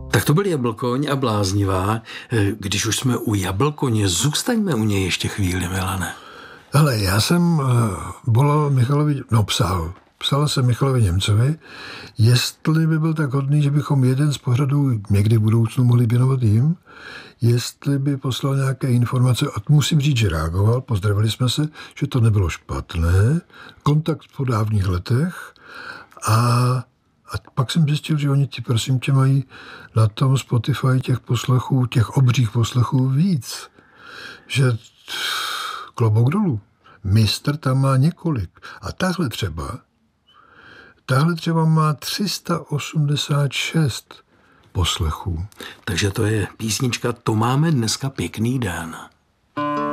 Tak to byl Jablkoň a Bláznivá. Když už jsme u Jablkoně, zůstaňme u něj ještě chvíli, Milane. Hele, já jsem volal Michalovi, psal jsem Michalovi Němcovi, jestli by byl tak hodný, že bychom jeden z pořadů někdy v budoucnu mohli věnovat jim, jestli by poslal nějaké informace, a musím říct, že reagoval, pozdravili jsme se, že to nebylo špatné, kontakt po dávných letech a pak jsem zjistil, že oni prosím tě mají na tom Spotify těch obřích poslechů víc, že klobouk dolů. Mistr tam má několik. A tahle třeba má 386 poslechů. Takže to je písnička To máme dneska pěkný den.